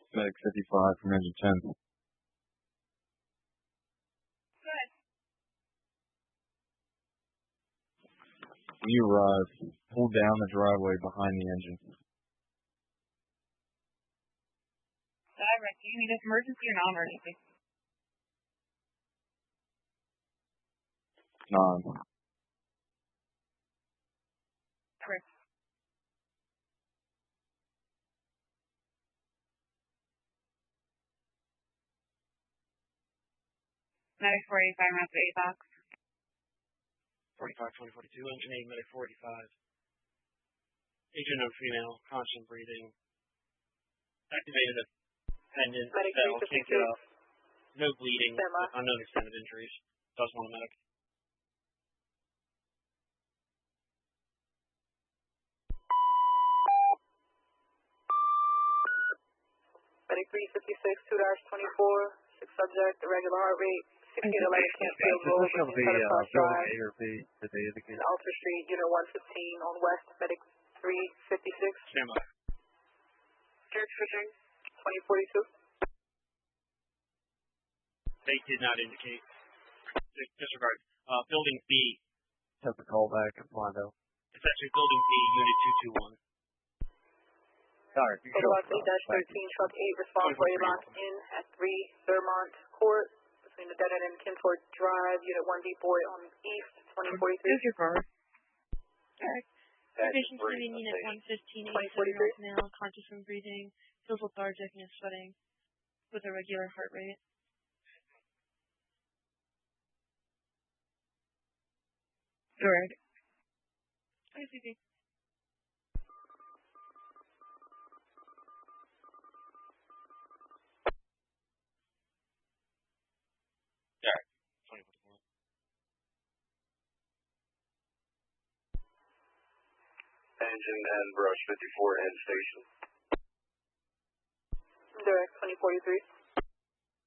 Medic 55 from engine 10. Good. When you arrive, pull down the driveway behind the engine. Direct, do you need an emergency or non-emergency? Non. Direct. Medic 45, round to ABOX. 45, 2042, engine 8, medic 45. Agent of female, constant breathing. Activated appendant, cell, can't get up. No bleeding, unknown extended injuries. Does want a medic. Medic 356, 2-24, 6 subject, irregular heart rate, 6811 Campfield Road, building A or B that they indicated. Alter Street, unit 115 on West, medic 356. Stand by. George Fishing, 2042. They did not indicate. Disregard. Building B. Have to call back and find out. It's actually Building B, Unit 221. Sorry, if you show up. 8-13, truck 8, response for a lock in at 3 Thurmont Court, between the dead end and Kinford Drive, unit 1 Boy on East, 2043. Here's your car. Direct. Patient breathing, unit 115, 87 year old male, conscious and breathing, feels lethargic and is sweating with a regular heart rate. Direct. ICP. Direct. 2044. Engine and brush 54 end station. Direct, 2043.